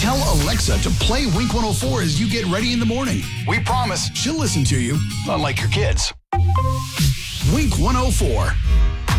Tell Alexa to play Wink 104 as you get ready in the morning. We promise she'll listen to you, unlike your kids. Wink 104.